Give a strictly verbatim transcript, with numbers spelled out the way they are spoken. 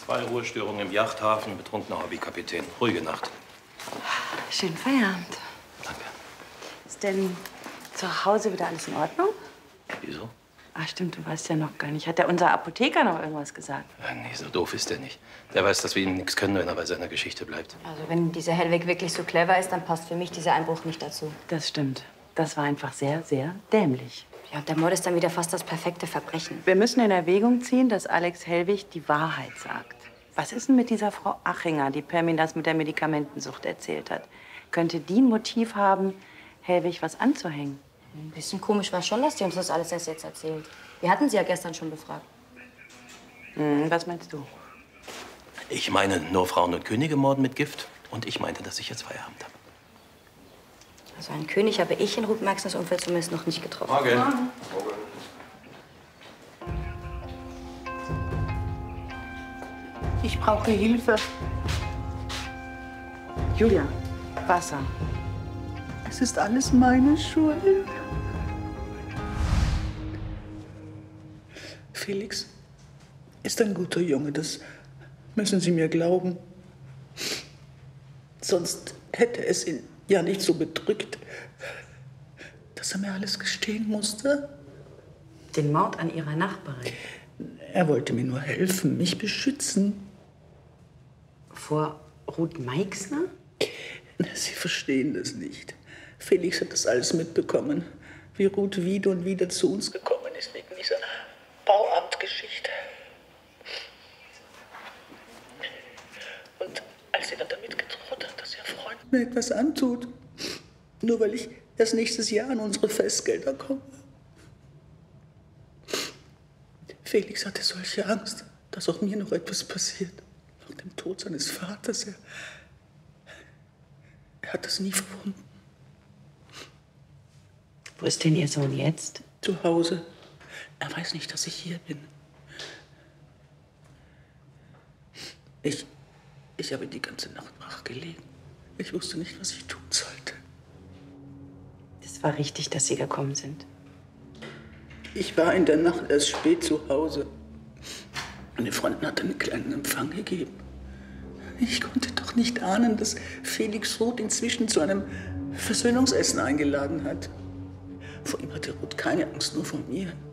Zwei Ruhestörungen im Yachthafen, betrunkener Hobbykapitän. Ruhige Nacht. Schönen Feierabend. Danke. Ist denn zu Hause wieder alles in Ordnung? Wieso? Ach stimmt, du weißt ja noch gar nicht. Hat der unser Apotheker noch irgendwas gesagt? Ja, nee, so doof ist der nicht. Der weiß, dass wir ihm nichts können, wenn er bei seiner Geschichte bleibt. Also wenn diese Hellwig wirklich so clever ist, dann passt für mich dieser Einbruch nicht dazu. Das stimmt. Das war einfach sehr, sehr dämlich. Ja, und der Mord ist dann wieder fast das perfekte Verbrechen. Wir müssen in Erwägung ziehen, dass Alex Hellwig die Wahrheit sagt. Was ist denn mit dieser Frau Achinger, die Permin das mit der Medikamentensucht erzählt hat? Könnte die ein Motiv haben, Hellwig was anzuhängen? Ein bisschen komisch war schon, dass die uns das alles erst jetzt erzählt. Wir hatten sie ja gestern schon befragt. Hm, was meinst du? Ich meine, nur Frauen und Könige morden mit Gift. Und ich meinte, dass ich jetzt Feierabend habe. Also einen König habe ich in Ruth Maxens Umfeld zumindest noch nicht getroffen. Morgen. Morgen. Ich brauche Hilfe. Julia, Wasser. Es ist alles meine Schuld. Felix ist ein guter Junge, das müssen Sie mir glauben. Sonst hätte es ihn ja nicht so bedrückt, dass er mir alles gestehen musste. Den Mord an ihrer Nachbarin. Er wollte mir nur helfen, mich beschützen. Vor Ruth Meixner? Sie verstehen das nicht. Felix hat das alles mitbekommen, wie Ruth wieder und wieder zu uns gekommen ist wegen dieser Bauamtgeschichte. Und als sie dann damit gedroht hat, dass ihr Freund mir etwas antut, nur weil ich erst nächstes Jahr an unsere Festgelder komme. Felix hatte solche Angst, dass auch mir noch etwas passiert. Nach dem Tod seines Vaters. Er, er hat das nie verwunden. Wo ist denn Ihr Sohn jetzt? Zu Hause. Er weiß nicht, dass ich hier bin. Ich, ich habe die ganze Nacht wach gelegen. Ich wusste nicht, was ich tun sollte. Es war richtig, dass Sie gekommen sind. Ich war in der Nacht erst spät zu Hause. Meine Freundin hat einen kleinen Empfang gegeben. Ich konnte doch nicht ahnen, dass Felix Ruth inzwischen zu einem Versöhnungsessen eingeladen hat. Vor ihm hatte Ruth keine Angst, nur vor mir.